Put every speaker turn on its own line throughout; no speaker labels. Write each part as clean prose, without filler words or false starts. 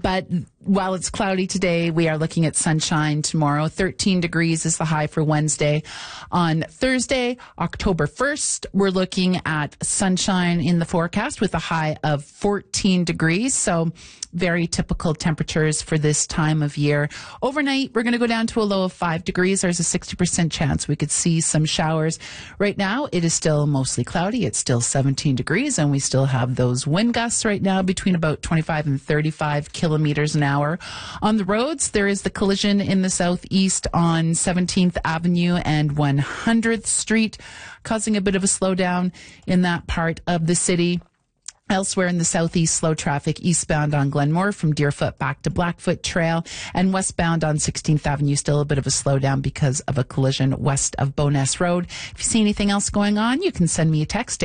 But while it's cloudy today, we are looking at sunshine tomorrow. 13 degrees is the high for Wednesday. On Thursday, October 1st, we're looking at sunshine in the forecast with a high of 14 degrees. So very typical temperatures for this time of year. Overnight, we're going to go down to a low of 5 degrees. There's a 60% chance we could see some showers. Right now, it is still mostly cloudy. It's still 17 degrees, and we still have those wind gusts right now between about 25 and 35 kilometers an hour. On the roads, there is the collision in the southeast on 17th Avenue and 100th Street, causing a bit of a slowdown in that part of the city. Elsewhere in the southeast, slow traffic eastbound on Glenmore from Deerfoot back to Blackfoot Trail, and westbound on 16th Avenue, still a bit of a slowdown because of a collision west of Bowness Road. If you see anything else going on, you can send me a text to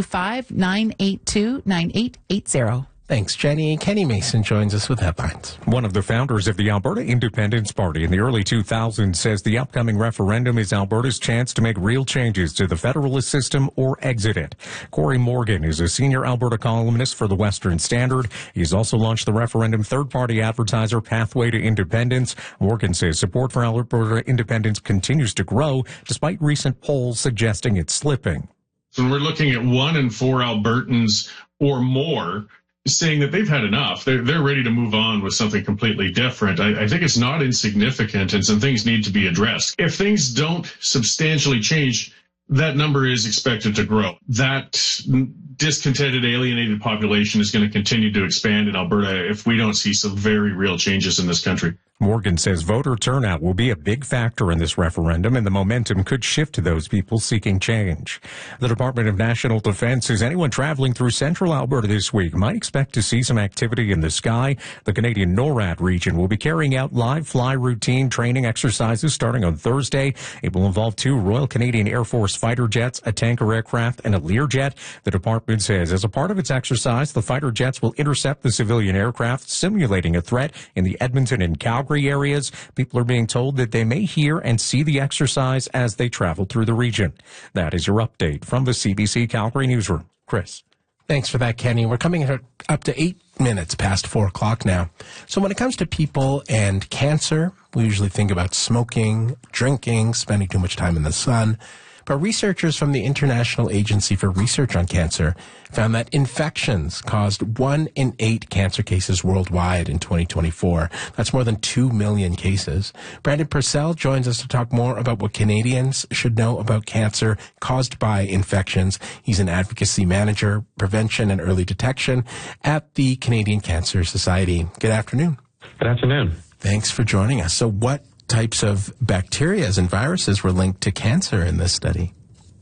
825-982-9880.
Thanks, Jenny. Kenny Mason joins us with headlines.
One of the founders of the Alberta Independence Party in the early 2000s says the upcoming referendum is Alberta's chance to make real changes to the federalist system or exit it. Corey Morgan is a senior Alberta columnist for the Western Standard. He's also launched the referendum third-party advertiser Pathway to Independence. Morgan says support for Alberta independence continues to grow despite recent polls suggesting it's slipping.
So we're looking at 1 in 4 Albertans or more saying that they've had enough. They're ready to move on with something completely different. I think it's not insignificant, and some things need to be addressed. If things don't substantially change, that number is expected to grow. That discontented, alienated population is going to continue to expand in Alberta if we don't see some very real changes in this country.
Morgan says voter turnout will be a big factor in this referendum, and the momentum could shift to those people seeking change. The Department of National Defense says anyone traveling through central Alberta this week might expect to see some activity in the sky. The Canadian NORAD region will be carrying out live fly routine training exercises starting on Thursday. It will involve 2 Royal Canadian Air Force fighter jets, a tanker aircraft, and a Learjet. The department says as a part of its exercise, the fighter jets will intercept the civilian aircraft, simulating a threat in the Edmonton and Calgary areas. People are being told that they may hear and see the exercise as they travel through the region. That is your update from the CBC Calgary newsroom. Chris.
Thanks for that, Kenny. We're coming up to 8 minutes past 4 o'clock now. So when it comes to people and cancer, we usually think about smoking, drinking, spending too much time in the sun. But researchers from the International Agency for Research on Cancer found that infections caused 1 in 8 cancer cases worldwide in 2024. That's more than 2 million cases. Brandon Purcell joins us to talk more about what Canadians should know about cancer caused by infections. He's an advocacy manager, prevention and early detection at the Canadian Cancer Society. Good afternoon.
Good afternoon.
Thanks for joining us. So what types of bacteria and viruses were linked to cancer in this study?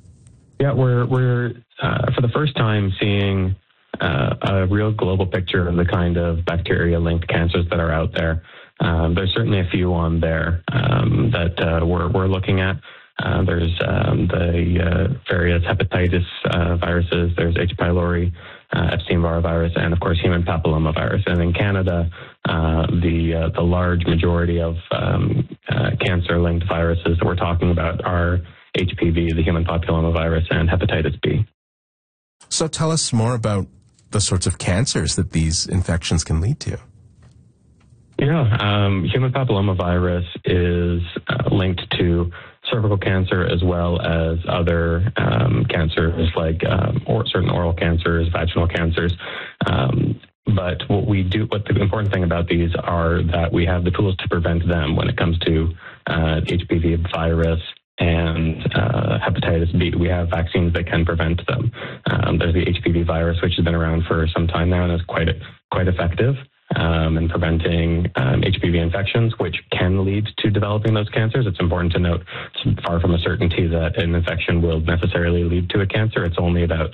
Yeah, we're for the first time seeing a real global picture of the kind of bacteria-linked cancers that are out there. There's certainly a few on there that we're looking at. There's the various hepatitis viruses. There's H. pylori, Epstein-Barr virus, and of course human papillomavirus. And in Canada, the large majority of cancer-linked viruses that we're talking about are HPV, the human papillomavirus, and hepatitis B.
So tell us more about the sorts of cancers that these infections can lead to.
Yeah, human papillomavirus is linked to cervical cancer as well as other cancers like certain oral cancers, vaginal cancers. But what the important thing about these are that we have the tools to prevent them when it comes to HPV virus and hepatitis B. We have vaccines that can prevent them. There's the HPV virus, which has been around for some time now and is quite effective in preventing HPV infections, which can lead to developing those cancers. It's important to note it's far from a certainty that an infection will necessarily lead to a cancer. It's only about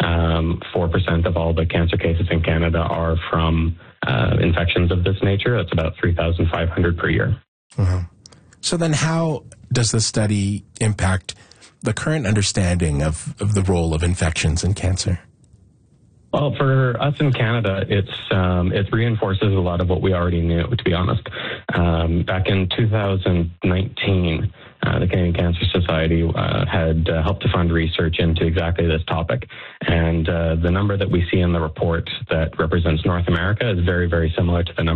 4% of all the cancer cases in Canada are from infections of this nature. That's about 3,500 per year.
Uh-huh. So then how does this study impact the current understanding of the role of infections in cancer?
Well, for us in Canada, it reinforces a lot of what we already knew, to be honest. Back in 2019, the Canadian Cancer Society had helped to fund research into exactly this topic. And the number that we see in the report that represents North America is very, very similar to the number